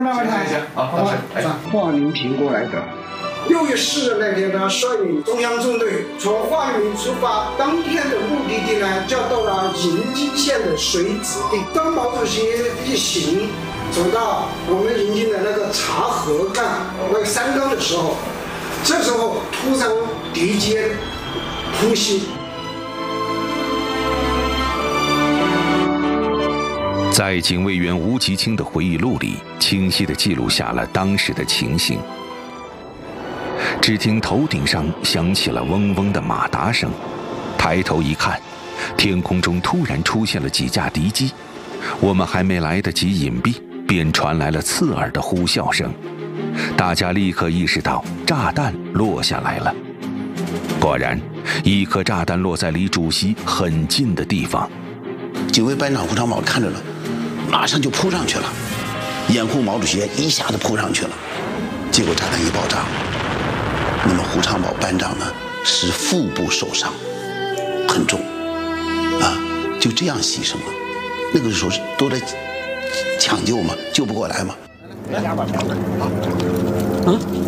看一下，好，老师， 华林平过来的。6月4日那天呢，率领中央纵队从华林出发，当天的目的地呢，就到了银津县的水子地。当毛主席一行走到我们银津的那个茶河干那个山岗的时候，这时候突然敌间突袭。 在警卫员吴其清的回忆录里，清晰地记录下了当时的情形。只听头顶上响起了嗡嗡的马达声，抬头一看，天空中突然出现了几架敌机，我们还没来得及隐蔽，便传来了刺耳的呼啸声。大家立刻意识到炸弹落下来了。果然，一颗炸弹落在离主席很近的地方。 警卫班长胡长宝看着了，马上就扑上去了，掩护毛主席一下子扑上去了。结果炸弹一爆炸，那么胡长宝班长呢是腹部受伤，很重，就这样牺牲了。那个时候都在抢救嘛，救不过来嘛。 来2把枪，好。